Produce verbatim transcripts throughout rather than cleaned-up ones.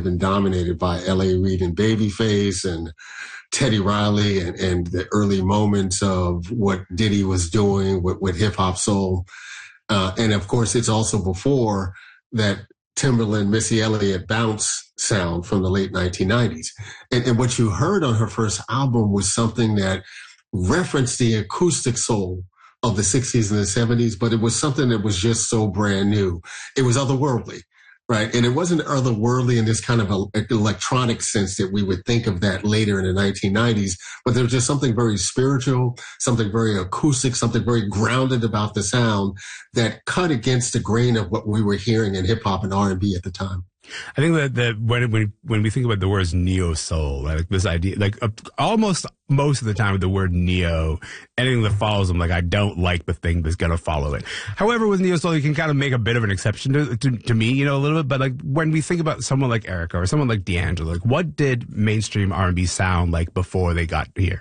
been dominated by L A. Reid and Babyface and Teddy Riley and, and the early moments of what Diddy was doing with, with hip hop soul. Uh, and of course, it's also before that Timberland, Missy Elliott bounce sound from the late nineteen nineties. And, and what you heard on her first album was something that referenced the acoustic soul of the sixties and the seventies, but it was something that was just so brand new. It was otherworldly. Right. And it wasn't otherworldly in this kind of a, electronic sense that we would think of that later in the nineteen nineties. But there was just something very spiritual, something very acoustic, something very grounded about the sound that cut against the grain of what we were hearing in hip hop and R and B at the time. I think that, that when, when, when we think about the words neo soul, like this idea, like uh, almost most of the time with the word neo, anything that follows them, like I don't like the thing that's going to follow it. However, with neo soul, you can kind of make a bit of an exception to, to, to me, you know, a little bit. But like when we think about someone like Erykah or someone like D'Angelo, like what did mainstream R and B sound like before they got here?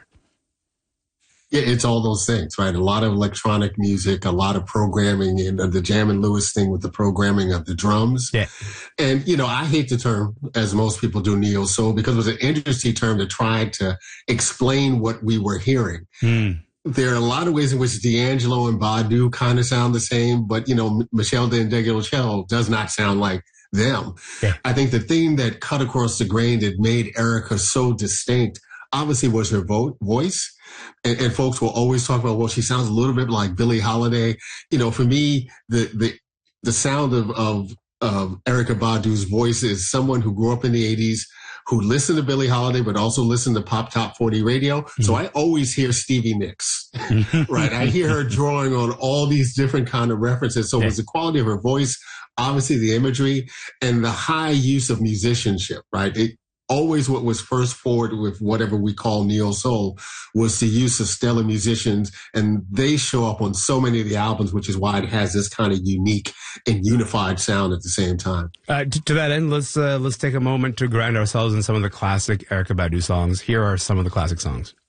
Yeah, it's all those things, right? A lot of electronic music, a lot of programming, and the Jam and Lewis thing with the programming of the drums. Yeah. And, you know, I hate the term, as most people do, neo soul, because it was an interesting term to try to explain what we were hearing. Mm. There are a lot of ways in which D'Angelo and Badu kind of sound the same, but, you know, Michelle DeAngelo does not sound like them. Yeah. I think the thing that cut across the grain that made Erykah so distinct, obviously, was her vo- voice. And, and folks will always talk about, well, she sounds a little bit like Billie Holiday. You know, for me, the the the sound of of, of Erykah Badu's voice is someone who grew up in the eighties, who listened to Billie Holiday, but also listened to Pop Top forty radio. Mm-hmm. So I always hear Stevie Nicks, right? I hear her drawing on all these different kind of references. So it was the quality of her voice, obviously the imagery, and the high use of musicianship, right? It, Always what was first forward with whatever we call neo soul was the use of stellar musicians, and they show up on so many of the albums, which is why it has this kind of unique and unified sound at the same time. Uh, to, to that end, let's uh, let's take a moment to ground ourselves in some of the classic Erykah Badu songs. Here are some of the classic songs.